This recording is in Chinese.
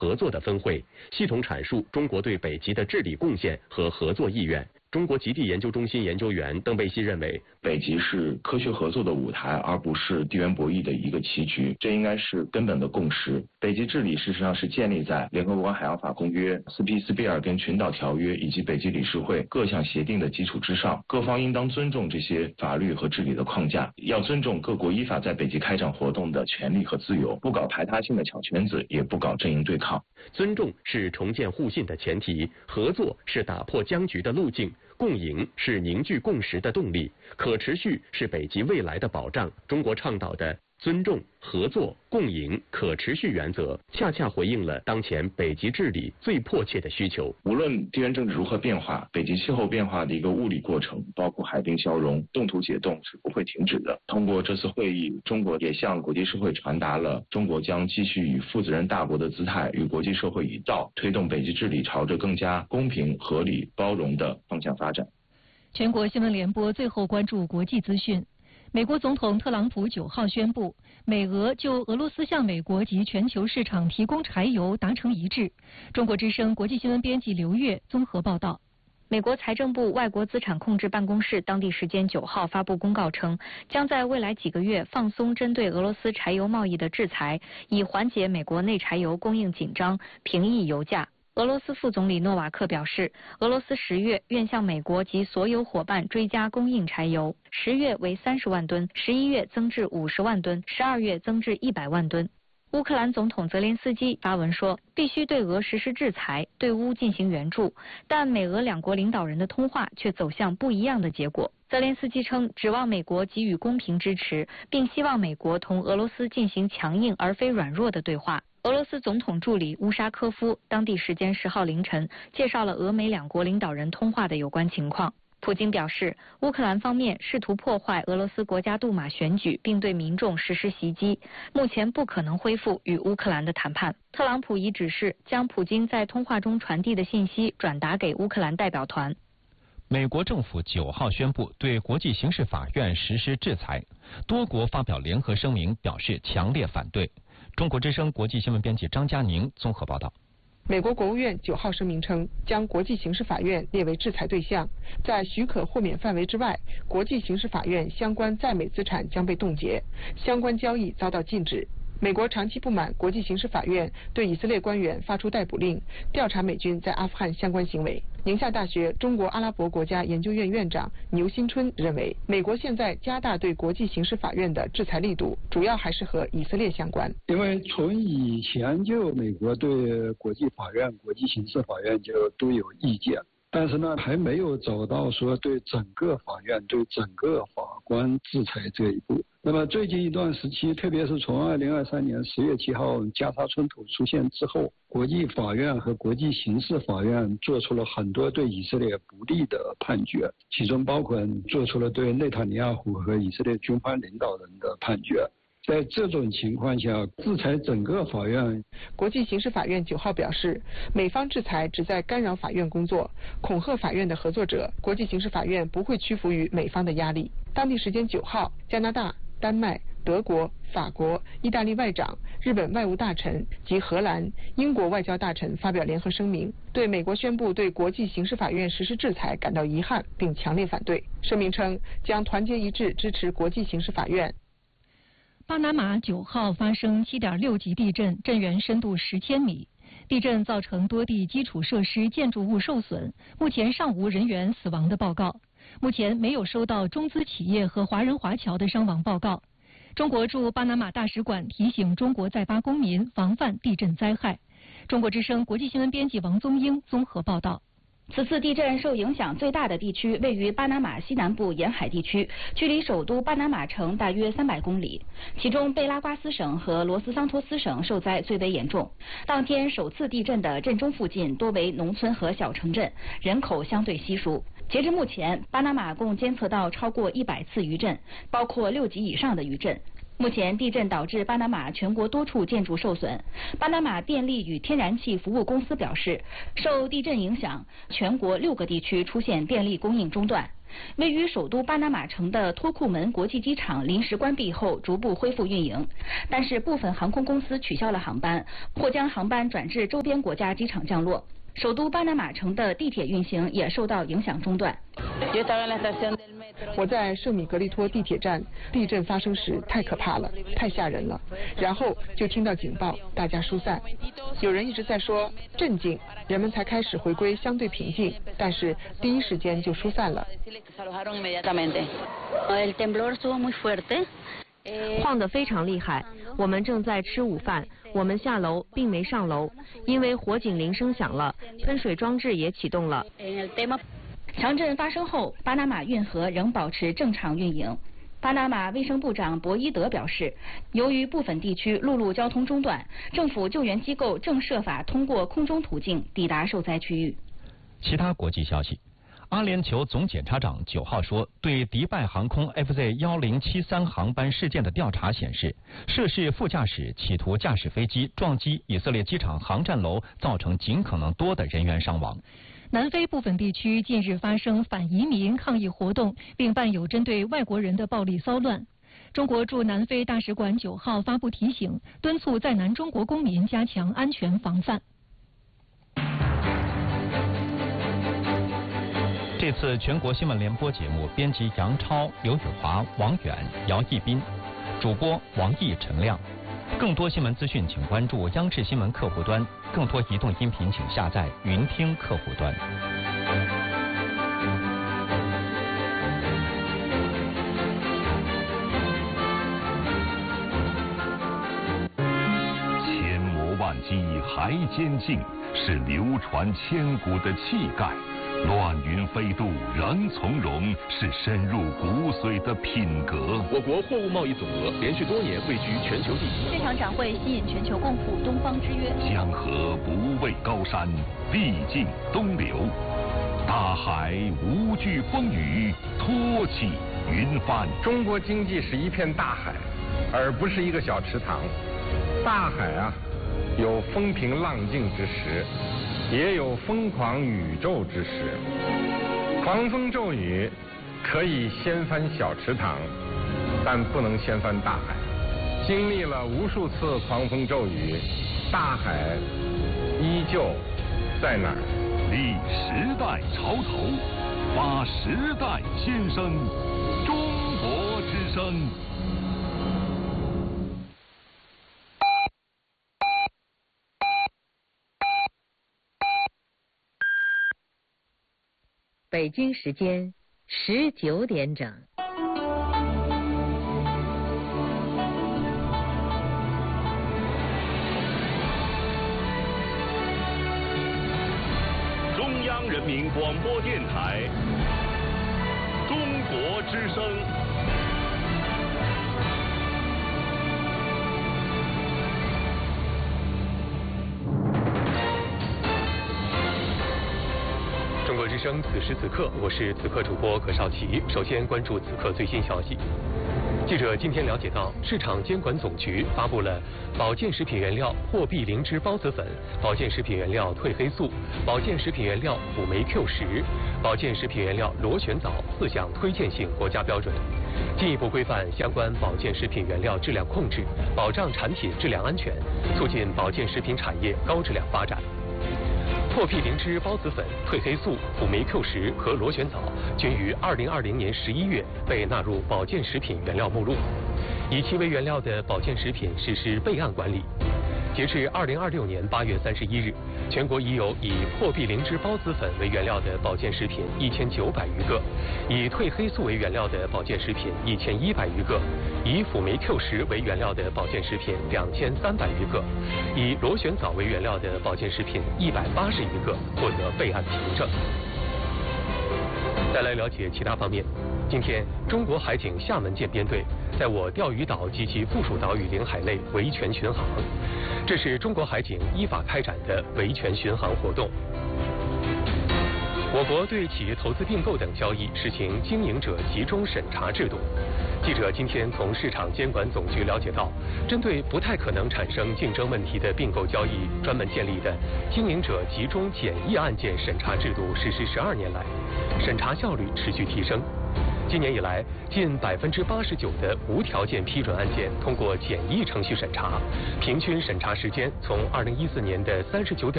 合作的分会，系统阐述中国对北极的治理贡献和合作意愿。中国极地研究中心研究员邓贝西认为， 北极是科学合作的舞台，而不是地缘博弈的一个棋局，这应该是根本的共识。北极治理事实上是建立在联合国海洋法公约、斯皮斯比尔根群岛条约以及北极理事会各项协定的基础之上，各方应当尊重这些法律和治理的框架，要尊重各国依法在北极开展活动的权利和自由，不搞排他性的抢圈子，也不搞阵营对抗。 尊重是重建互信的前提，合作是打破僵局的路径，共赢是凝聚共识的动力，可持续是北极未来的保障。中国倡导的尊重、合作、共赢、可持续原则，恰恰回应了当前北极治理最迫切的需求。 无论地缘政治如何变化，北极气候变化的一个物理过程，包括海冰消融、冻土解冻是不会停止的。通过这次会议，中国也向国际社会传达了中国将继续以负责任大国的姿态与国际社会一道，推动北极治理朝着更加公平、合理、包容的方向发展。 全国新闻联播最后关注国际资讯。美国总统特朗普9号宣布，美俄就俄罗斯向美国及全球市场提供柴油达成一致。中国之声国际新闻编辑刘月综合报道。 美国财政部外国资产控制办公室当地时间9号发布公告称，将在未来几个月放松针对俄罗斯柴油贸易的制裁，以缓解美国内柴油供应紧张，平抑油价。俄罗斯副总理诺瓦克表示，俄罗斯10月愿向美国及所有伙伴追加供应柴油，10月为30万吨，11月增至50万吨，12月增至100万吨。乌克兰总统泽连斯基发文说，必须对俄实施制裁，对乌进行援助，但美俄两国领导人的通话却走向不一样的结果。泽连斯基称，指望美国给予公平支持，并希望美国同俄罗斯进行强硬而非软弱的对话。俄罗斯总统助理乌沙科夫当地时间10号凌晨介绍了俄美两国领导人通话的有关情况。普京表示，乌克兰方面试图破坏俄罗斯国家杜马选举，并对民众实施袭击，目前不可能恢复与乌克兰的谈判。特朗普已指示将普京在通话中传递的信息转达给乌克兰代表团。 美国政府9号宣布对国际刑事法院实施制裁，多国发表联合声明表示强烈反对。中国之声国际新闻编辑张佳宁综合报道。 美国国务院9号声明称，将国际刑事法院列为制裁对象，在许可豁免范围之外，国际刑事法院相关在美资产将被冻结，相关交易遭到禁止。美国长期不满国际刑事法院对以色列官员发出逮捕令，调查美军在阿富汗相关行为。宁夏大学中国阿拉伯国家研究院院长牛新春认为，美国现在加大对国际刑事法院的制裁力度，主要还是和以色列相关。 因为从以前就美国对国际法院、国际刑事法院就都有意见，但是呢，还没有走到说对整个法院、对整个法官制裁这一步。那么最近一段时期，特别是从2023年10月7号加沙冲突出现之后，国际法院和国际刑事法院做出了很多对以色列不利的判决，其中包括做出了对内塔尼亚胡和以色列军方领导人的判决。在这种情况下，制裁整个法院。 国际刑事法院9号表示，美方制裁旨在干扰法院工作，恐吓法院的合作者。国际刑事法院不会屈服于美方的压力。当地时间9号，加拿大、丹麦、德国、法国、意大利外长、日本外务大臣及荷兰、英国外交大臣发表联合声明，对美国宣布对国际刑事法院实施制裁感到遗憾，并强烈反对。声明称，将团结一致支持国际刑事法院。 巴拿马9号发生7.6级地震，震源深度10千米。地震造成多地基础设施、建筑物受损，目前尚无人员死亡的报告。目前没有收到中资企业和华人华侨的伤亡报告。中国驻巴拿马大使馆提醒中国在巴公民防范地震灾害。中国之声国际新闻编辑王宗英综合报道。 此次地震受影响最大的地区位于巴拿马西南部沿海地区，距离首都巴拿马城大约300公里。其中贝拉瓜斯省和罗斯桑托斯省受灾最为严重。当天首次地震的震中附近多为农村和小城镇，人口相对稀疏。截至目前，巴拿马共监测到超过100次余震，包括6级以上的余震。目前地震导致巴拿马全国多处建筑受损。巴拿马电力与天然气服务公司表示，受地震影响，全国6个地区出现电力供应中断。 位于首都巴拿马城的托库门国际机场临时关闭后逐步恢复运营，但是部分航空公司取消了航班，或将航班转至周边国家机场降落。首都巴拿马城的地铁运行也受到影响中断。 我在圣米格利托地铁站，地震发生时太可怕了，太吓人了。然后就听到警报，大家疏散。有人一直在说镇静，人们才开始回归相对平静，但是第一时间就疏散了。 晃得非常厉害，我们正在吃午饭，我们下楼并没上楼，因为火警铃声响了，喷水装置也启动了。 强震发生后，巴拿马运河仍保持正常运营。巴拿马卫生部长博伊德表示，由于部分地区陆路交通中断，政府救援机构正设法通过空中途径抵达受灾区域。 其他国际消息。阿联酋总检察长9号说，对迪拜航空 FZ1073 航班事件的调查显示，涉事副驾驶企图驾驶飞机撞击以色列机场航站楼，造成尽可能多的人员伤亡。 南非部分地区近日发生反移民抗议活动，并伴有针对外国人的暴力骚乱。中国驻南非大使馆9号发布提醒，敦促在南中国公民加强安全防范。 这次全国新闻联播节目编辑杨超、刘宇华、王远、姚毅斌，主播王毅、陈亮。更多新闻资讯请关注央视新闻客户端，更多移动音频请下载云听客户端。 千磨万击还坚劲，是流传千古的气概。乱云飞渡仍从容，是深入骨髓的品格。 我国货物贸易总额连续多年位居全球第一。 这场展会吸引全球共赴东方之约。 江河不畏高山，必尽东流。大海无惧风雨，托起云帆。 中国经济是一片大海，而不是一个小池塘。大海啊，有风平浪静之时，也有疯狂宇宙之时。狂风骤雨可以掀翻小池塘，但不能掀翻大海。经历了无数次狂风骤雨，大海依旧在那儿。 立时代潮头，发时代先声，中国之声。 北京时间19点整。 中央人民广播电台，中国之声。 中国之声，此时此刻，我是此刻主播何少奇。首先关注此刻最新消息。记者今天了解到，市场监管总局发布了保健食品原料货币灵芝孢子粉、保健食品原料褪黑素、保健食品原料辅酶 Q10、保健食品原料螺旋藻4项推荐性国家标准，进一步规范相关保健食品原料质量控制，保障产品质量安全，促进保健食品产业高质量发展。破壁灵芝孢子粉、褪黑素、辅酶 Q10和螺旋藻均于2020年11月被纳入保健食品原料目录，以其为原料的保健食品实施备案管理。截至2026年8月31日，全国已有以破壁灵芝孢子粉为原料的保健食品1900余个，以褪黑素为原料的保健食品1100余个，以辅酶 Q10为原料的保健食品2300余个，以螺旋藻为原料的保健食品180余个获得备案凭证。再来了解其他方面。今天，中国海警厦门舰编队在我钓鱼岛及其附属岛屿领海内维权巡航，这是中国海警依法开展的维权巡航活动。 我国对企业投资并购等交易实行经营者集中审查制度。记者今天从市场监管总局了解到，针对不太可能产生竞争问题的并购交易，专门建立的经营者集中简易案件审查制度实施12年来，审查效率持续提升。今年以来，近89%的无条件批准案件通过简易程序审查，平均审查时间从2014年的39.5